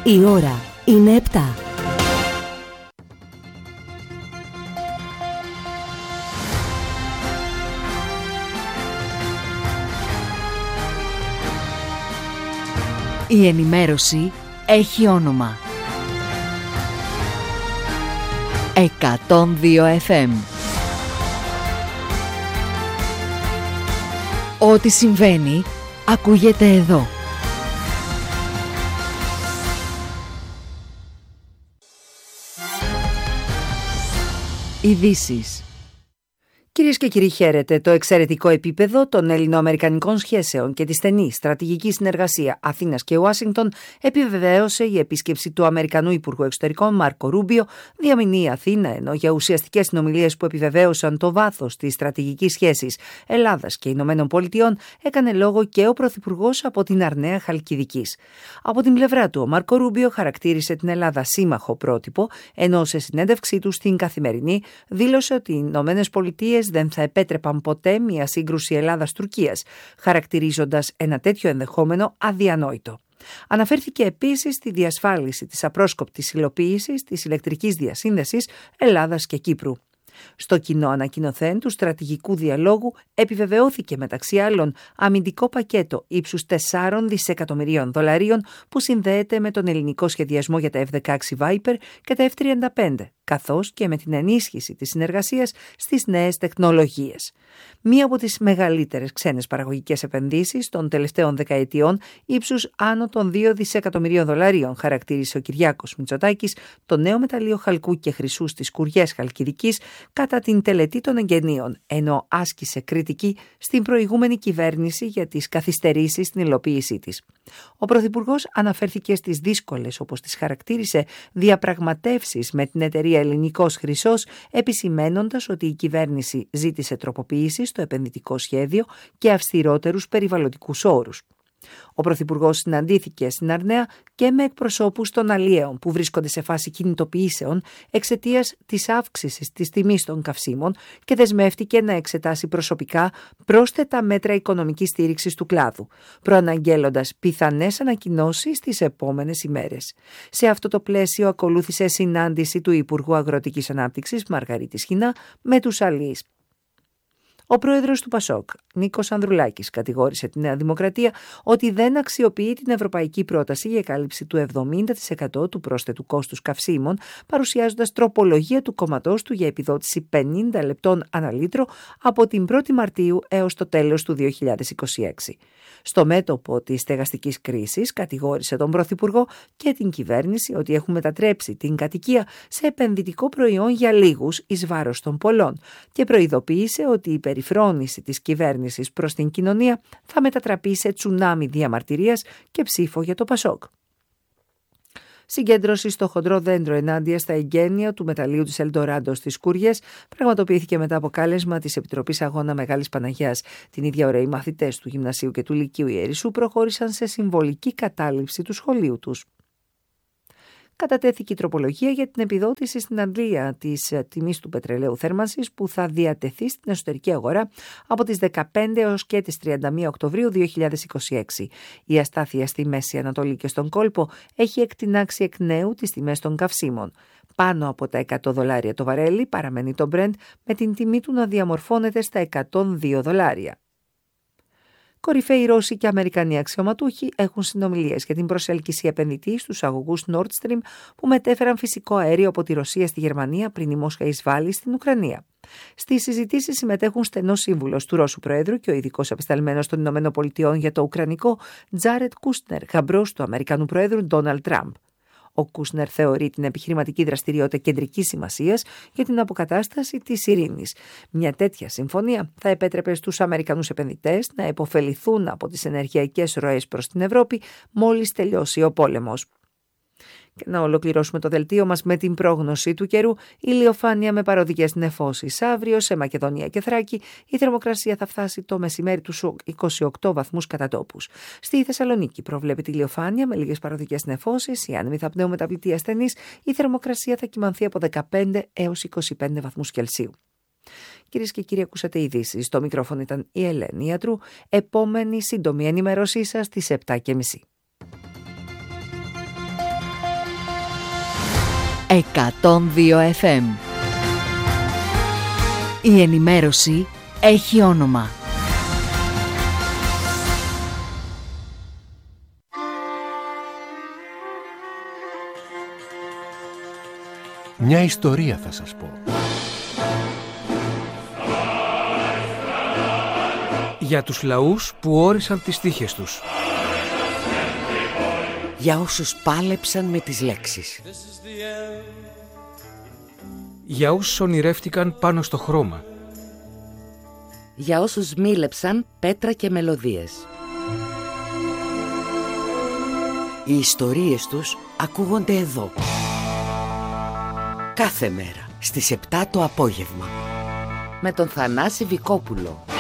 Η ώρα είναι 7. Η ενημέρωση έχει όνομα. 102 FM. Ό,τι συμβαίνει, ακούγεται εδώ. Ειδήσεις. Κυρίες και κύριοι, χαίρετε. Το εξαιρετικό επίπεδο των ελληνοαμερικανικών σχέσεων και τη στενή στρατηγική συνεργασία Αθήνας και Ουάσιγκτον επιβεβαίωσε η επίσκεψη του Αμερικανού Υπουργού Εξωτερικών Μάρκο Ρούμπιο, διαμηνεί η Αθήνα, ενώ για ουσιαστικές συνομιλίες που επιβεβαίωσαν το βάθος της στρατηγικής σχέσης Ελλάδας και Ηνωμένων Πολιτειών έκανε λόγο και ο Πρωθυπουργός από την Αρναία Χαλκιδικής. Από την πλευρά του, ο Μάρκο Ρούμπιο χαρακτήρισε την Ελλάδα σύμμαχο πρότυπο, ενώ σε συνέντευξή του στην Καθημερινή δήλωσε ότι οι Ηνωμένες Πολιτείες δεν θα επέτρεπαν ποτέ μια σύγκρουση Ελλάδας-Τουρκίας, χαρακτηρίζοντας ένα τέτοιο ενδεχόμενο αδιανόητο. Αναφέρθηκε επίσης στη διασφάλιση της απρόσκοπτης υλοποίησης της ηλεκτρικής διασύνδεσης Ελλάδας και Κύπρου. Στο κοινό ανακοινωθέν του στρατηγικού διαλόγου επιβεβαιώθηκε μεταξύ άλλων αμυντικό πακέτο ύψους 4 δισεκατομμυρίων δολαρίων που συνδέεται με τον ελληνικό σχεδιασμό για τα F-16 Viper και τα F-35, καθώς και με την ενίσχυση της συνεργασίας στις νέες τεχνολογίες. Μία από τις μεγαλύτερες ξένες παραγωγικές επενδύσεις των τελευταίων δεκαετιών ύψους άνω των 2 δισεκατομμυρίων δολαρίων, χαρακτήρισε ο Κυριάκος Μητσοτάκης το νέο μεταλλείο χαλκού και χρυσού στις Κουριές Χαλκιδικής κατά την τελετή των εγγενείων, ενώ άσκησε κριτική στην προηγούμενη κυβέρνηση για τις καθυστερήσεις στην υλοποίησή της. Ο Πρωθυπουργός αναφέρθηκε στις δύσκολες, όπως τις χαρακτήρισε, διαπραγματεύσεις με την εταιρεία Ελληνικός Χρυσός, επισημένοντας ότι η κυβέρνηση ζήτησε τροποποίηση στο επενδυτικό σχέδιο και αυστηρότερους περιβαλλοντικούς όρους. Ο Πρωθυπουργός συναντήθηκε στην Αρναία και με εκπροσώπους των αλλιέων που βρίσκονται σε φάση κινητοποιήσεων εξαιτίας της αύξησης της τιμής των καυσίμων και δεσμεύτηκε να εξετάσει προσωπικά πρόσθετα μέτρα οικονομικής στήριξης του κλάδου, προαναγγέλλοντας πιθανές ανακοινώσεις τις επόμενες ημέρες. Σε αυτό το πλαίσιο ακολούθησε συνάντηση του Υπουργού Αγροτικής Ανάπτυξης Μαργαρίτης Χινά με τους αλλιείς. Ο πρόεδρος του Πασόκ, Νίκος Ανδρουλάκης, κατηγόρησε τη Νέα Δημοκρατία ότι δεν αξιοποιεί την ευρωπαϊκή πρόταση για κάλυψη του 70% του πρόσθετου κόστους καυσίμων, παρουσιάζοντας τροπολογία του κόμματός του για επιδότηση 50 λεπτών ανά λίτρο από την 1η Μαρτίου έως το τέλος του 2026. Στο μέτωπο της στεγαστικής κρίσης, κατηγόρησε τον Πρωθυπουργό και την κυβέρνηση ότι έχουν μετατρέψει την κατοικία σε επενδυτικό προϊόν για λίγους εις βάρος των πολλών και προειδοποίησε ότι η περιφρόνηση της κυβέρνησης προς την κοινωνία θα μετατραπεί σε τσουνάμι διαμαρτυρίας και ψήφο για το Πασόκ. Συγκέντρωση στο χοντρό δέντρο ενάντια στα εγγένεια του μεταλλείου της Ελντοράντο στις Κούριες πραγματοποιήθηκε μετά από κάλεσμα της Επιτροπής Αγώνα Μεγάλης Παναγιάς. Την ίδια ώρα οι μαθητές του Γυμνασίου και του Λυκείου Ιερισσού προχώρησαν σε συμβολική κατάληψη του σχολείου τους. Κατατέθηκε η τροπολογία για την επιδότηση στην αντλία της τιμής του πετρελαίου θέρμανσης που θα διατεθεί στην εσωτερική αγορά από τις 15 έως και τις 31 Οκτωβρίου 2026. Η αστάθεια στη Μέση Ανατολή και στον κόλπο έχει εκτινάξει εκ νέου τις τιμές των καυσίμων. Πάνω από τα $100 το βαρέλι παραμένει το Brent, με την τιμή του να διαμορφώνεται στα $102. Κορυφαίοι Ρώσοι και Αμερικανοί αξιωματούχοι έχουν συνομιλίες για την προσέλκυση επενδυτή στους αγωγούς Nord Stream που μετέφεραν φυσικό αέριο από τη Ρωσία στη Γερμανία πριν η Μόσχα εισβάλλει στην Ουκρανία. Στις συζητήσεις συμμετέχουν στενός σύμβουλος του Ρώσου Προέδρου και ο ειδικός απεσταλμένος των ΗΠΑ για το Ουκρανικό Τζάρετ Κούστνερ, γαμπρός του Αμερικανού Προέδρου Ντόναλντ Τραμπ. Ο Κούσνερ θεωρεί την επιχειρηματική δραστηριότητα κεντρικής σημασίας για την αποκατάσταση της ειρήνης. Μια τέτοια συμφωνία θα επέτρεπε στους Αμερικανούς επενδυτές να υποφεληθούν από τις ενεργειακές ροές προς την Ευρώπη μόλις τελειώσει ο πόλεμος. Και να ολοκληρώσουμε το δελτίο μας με την πρόγνωση του καιρού. Ηλιοφάνεια με παροδικές νεφώσεις. Αύριο σε Μακεδονία και Θράκη η θερμοκρασία θα φτάσει το μεσημέρι τους 28 βαθμούς κατά τόπους. Στη Θεσσαλονίκη προβλέπεται ηλιοφάνεια με λίγες παροδικές νεφώσεις. Οι άνεμοι θα πνέουν μεταβλητή ασθενής. Η θερμοκρασία θα κυμανθεί από 15 έως 25 βαθμούς Κελσίου. Κυρίες και κύριοι, ακούσατε ειδήσεις. Στο μικρόφωνο ήταν η Ελένη Ιατρού. Επόμενη σύντομη ενημέρωσή σας στις 7:30. 102 FM. Η ενημέρωση έχει όνομα. Μια ιστορία θα σας πω. Για τους λαούς που όρισαν τις τύχες τους. Για όσους πάλεψαν με τις λέξεις. Για όσους ονειρεύτηκαν πάνω στο χρώμα. Για όσους μίλεψαν πέτρα και μελωδίες. Οι ιστορίες τους ακούγονται εδώ. Κάθε μέρα στις 7 το απόγευμα. Με τον Θανάση Βικόπουλο.